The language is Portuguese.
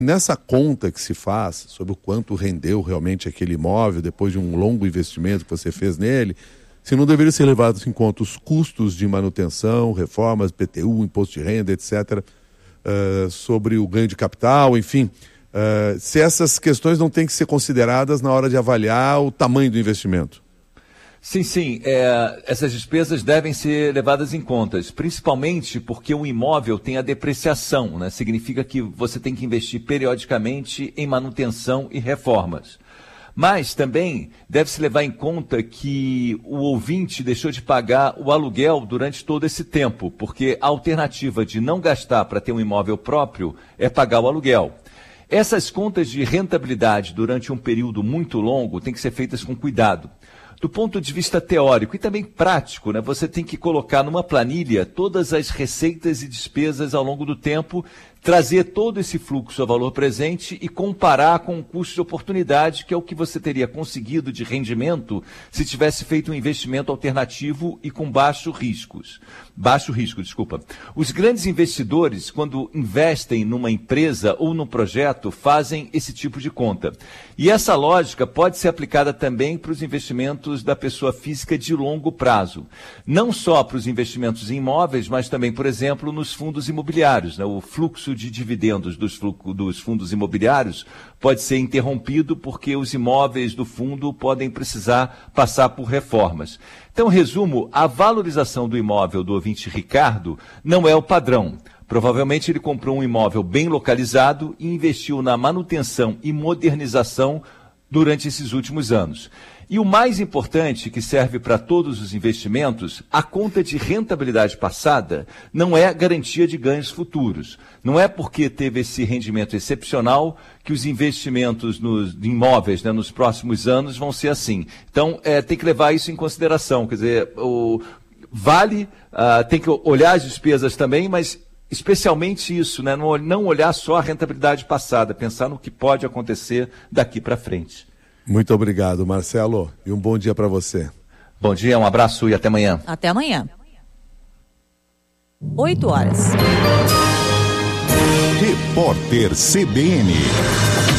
Nessa conta que se faz sobre o quanto rendeu realmente aquele imóvel depois de um longo investimento que você fez nele, se não deveria ser levados em conta os custos de manutenção, reformas, PTU, imposto de renda, etc., sobre o ganho de capital, enfim, se essas questões não têm que ser consideradas na hora de avaliar o tamanho do investimento. Sim, essas despesas devem ser levadas em conta, principalmente porque o imóvel tem a depreciação, né? Significa que você tem que investir periodicamente em manutenção e reformas. Mas também deve-se levar em conta que o ouvinte deixou de pagar o aluguel durante todo esse tempo, porque a alternativa de não gastar para ter um imóvel próprio é pagar o aluguel. Essas contas de rentabilidade durante um período muito longo têm que ser feitas com cuidado. Do ponto de vista teórico e também prático, né, você tem que colocar numa planilha todas as receitas e despesas ao longo do tempo, trazer todo esse fluxo a valor presente e comparar com o custo de oportunidade, que é o que você teria conseguido de rendimento se tivesse feito um investimento alternativo e com baixo risco. Os grandes investidores, quando investem numa empresa ou num projeto, fazem esse tipo de conta. E essa lógica pode ser aplicada também para os investimentos da pessoa física de longo prazo. Não só para os investimentos em imóveis, mas também, por exemplo, nos fundos imobiliários, né? O fluxo de dividendos dos fundos imobiliários pode ser interrompido porque os imóveis do fundo podem precisar passar por reformas. Então, resumo, a valorização do imóvel do ouvinte Ricardo não é o padrão. Provavelmente ele comprou um imóvel bem localizado e investiu na manutenção e modernização durante esses últimos anos. E o mais importante, que serve para todos os investimentos, a conta de rentabilidade passada não é garantia de ganhos futuros. Não é porque teve esse rendimento excepcional que os investimentos nos imóveis, né, nos próximos anos vão ser assim. Então, tem que levar isso em consideração. Quer dizer, tem que olhar as despesas também, mas especialmente isso, né, não olhar só a rentabilidade passada, pensar no que pode acontecer daqui para frente. Muito obrigado, Marcelo, e um bom dia para você. Bom dia, um abraço e até amanhã. Até amanhã. 8 horas. Repórter CBN.